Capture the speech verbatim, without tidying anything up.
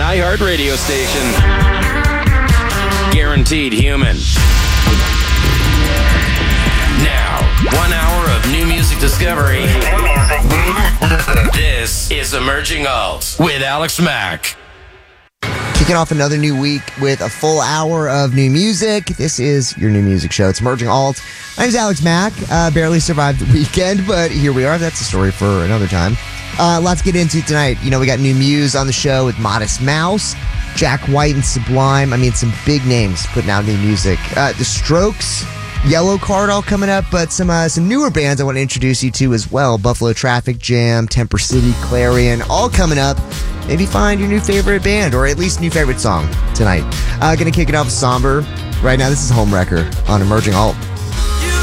iHeart radio station. Guaranteed human. Now, one hour of new music discovery. This is Emerging Alt with Alex Mack. Kicking off another new week with a full hour of new music. This is your new music show. It's Emerging Alt. My name's Alex Mack. Uh, barely survived the weekend, but here we are. That's a story for another time. Uh, lots to get into tonight. You know, we got new Muse on the show with Modest Mouse, Jack White and Sublime. I mean, some big names putting out new music. Uh, the Strokes, Yellow Card all coming up, but some uh, some newer bands I want to introduce you to as well. Buffalo Traffic Jam, Temper City, Clarion, all coming up. Maybe find your new favorite band, or at least new favorite song tonight. Uh, gonna kick it off with Somber. Right now, this is Homewrecker on Emerging Alt.